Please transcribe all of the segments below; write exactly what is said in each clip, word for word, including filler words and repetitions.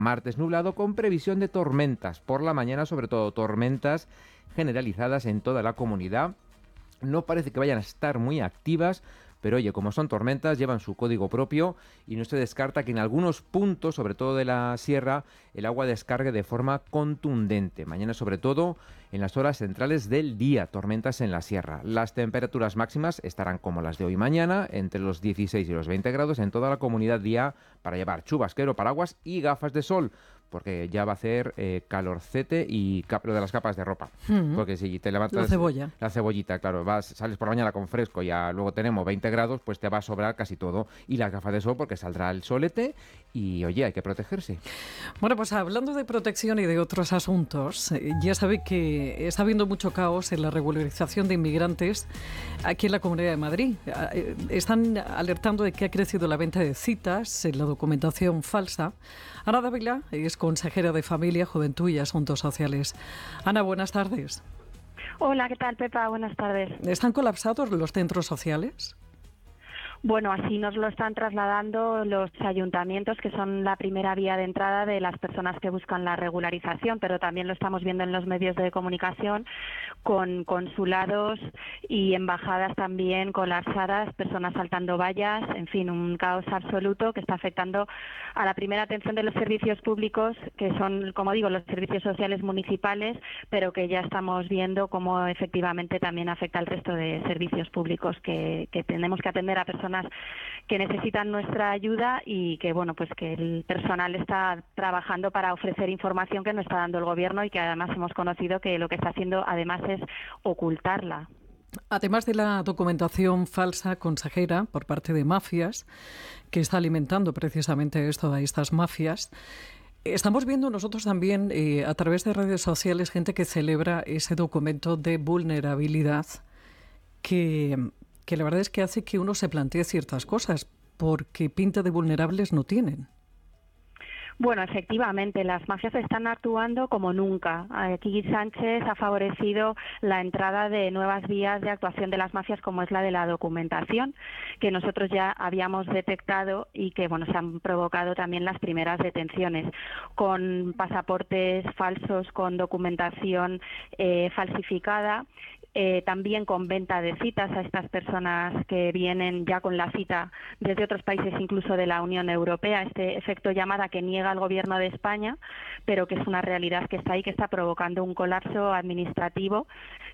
Martes nublado con previsión de tormentas. Por la mañana, sobre todo, tormentas generalizadas en toda la comunidad. No parece que vayan a estar muy activas, pero oye, como son tormentas, llevan su código propio y no se descarta que en algunos puntos, sobre todo de la sierra, el agua descargue de forma contundente. Mañana, sobre todo, en las horas centrales del día, tormentas en la sierra. Las temperaturas máximas estarán como las de hoy mañana, entre los dieciséis y los veinte grados en toda la comunidad, día para llevar chubasquero, paraguas y gafas de sol, porque ya va a hacer eh, calorcete y cap- lo de las capas de ropa. Uh-huh. Porque si te levantas... La cebolla. La cebollita, claro. Vas, sales por la mañana con fresco y ya luego tenemos veinte grados, pues te va a sobrar casi todo. Y las gafas de sol porque saldrá el solete y, oye, hay que protegerse. Bueno, pues hablando de protección y de otros asuntos, eh, ya sabe que está habiendo mucho caos en la regularización de inmigrantes aquí en la Comunidad de Madrid. Eh, están alertando de que ha crecido la venta de citas, en la documentación falsa. Ana Dávila es consejera de Familia, Juventud y Asuntos Sociales. Ana, buenas tardes. Hola, ¿qué tal, Pepa? Buenas tardes. ¿Están colapsados los centros sociales? Bueno, así nos lo están trasladando los ayuntamientos, que son la primera vía de entrada de las personas que buscan la regularización, pero también lo estamos viendo en los medios de comunicación con consulados y embajadas también colapsadas, personas saltando vallas, en fin, un caos absoluto que está afectando a la primera atención de los servicios públicos, que son, como digo, los servicios sociales municipales, pero que ya estamos viendo cómo efectivamente también afecta al resto de servicios públicos, que, que tenemos que atender a personas que necesitan nuestra ayuda y que, bueno, pues que el personal está trabajando para ofrecer información que no está dando el gobierno y que además hemos conocido que lo que está haciendo además es ocultarla. Además de la documentación falsa, consejera, por parte de mafias, que está alimentando precisamente esto a estas mafias, estamos viendo nosotros también eh, a través de redes sociales gente que celebra ese documento de vulnerabilidad que... que la verdad es que hace que uno se plantee ciertas cosas, porque pinta de vulnerables no tienen. Bueno, efectivamente, las mafias están actuando como nunca. Aquí Sánchez ha favorecido la entrada de nuevas vías de actuación de las mafias, como es la de la documentación, que nosotros ya habíamos detectado y que, bueno, se han provocado también las primeras detenciones, con pasaportes falsos, con documentación eh, falsificada. Eh, también con venta de citas a estas personas que vienen ya con la cita desde otros países, incluso de la Unión Europea, este efecto llamada que niega el Gobierno de España, pero que es una realidad que está ahí, que está provocando un colapso administrativo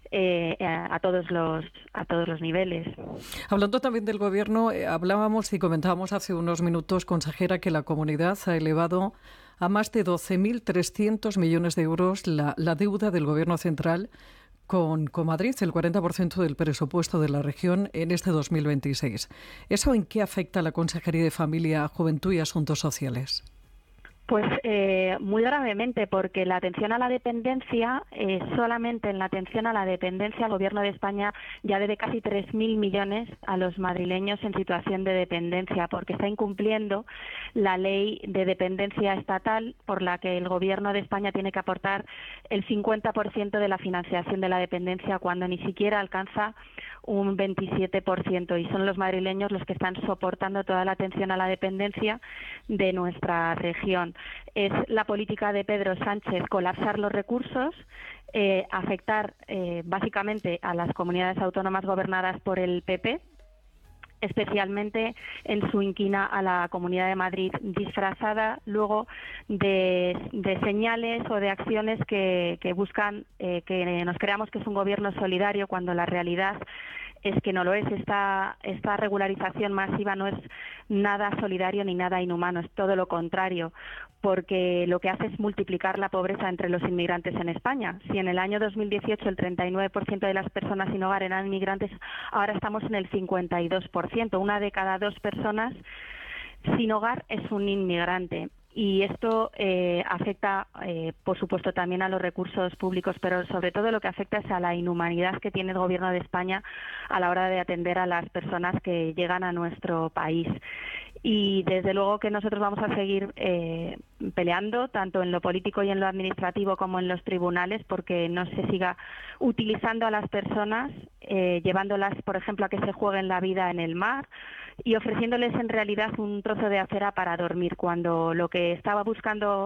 eh, a, a todos los a todos los niveles. Hablando también del Gobierno, eh, hablábamos y comentábamos hace unos minutos, consejera, que la comunidad ha elevado a más de doce mil trescientos millones de euros la, la deuda del Gobierno central Con, con Madrid, el cuarenta por ciento del presupuesto de la región en este dos mil veintiséis. ¿Eso en qué afecta a la Consejería de Familia, Juventud y Asuntos Sociales? Pues eh, muy gravemente, porque la atención a la dependencia, eh, solamente en la atención a la dependencia, el Gobierno de España ya debe casi tres mil millones a los madrileños en situación de dependencia, porque está incumpliendo la ley de dependencia estatal, por la que el Gobierno de España tiene que aportar el cincuenta por ciento de la financiación de la dependencia, cuando ni siquiera alcanza un veintisiete por ciento, y son los madrileños los que están soportando toda la atención a la dependencia de nuestra región. Es la política de Pedro Sánchez colapsar los recursos, eh, afectar eh, básicamente a las comunidades autónomas gobernadas por el P P, especialmente en su inquina a la Comunidad de Madrid, disfrazada luego de, de señales o de acciones que, que buscan eh, que nos creamos que es un gobierno solidario, cuando la realidad es que no lo es. Esta, esta regularización masiva no es nada solidario ni nada inhumano, es todo lo contrario, porque lo que hace es multiplicar la pobreza entre los inmigrantes en España. Si en el año dos mil dieciocho el treinta y nueve por ciento de las personas sin hogar eran inmigrantes, ahora estamos en el cincuenta y dos por ciento. Una de cada dos personas sin hogar es un inmigrante. Y esto eh, afecta, eh, por supuesto, también a los recursos públicos, pero sobre todo lo que afecta es a la inhumanidad que tiene el Gobierno de España a la hora de atender a las personas que llegan a nuestro país. Y desde luego que nosotros vamos a seguir eh, peleando, tanto en lo político y en lo administrativo como en los tribunales, porque no se siga utilizando a las personas, eh, llevándolas, por ejemplo, a que se jueguen la vida en el mar y ofreciéndoles en realidad un trozo de acera para dormir, cuando lo que estaba buscando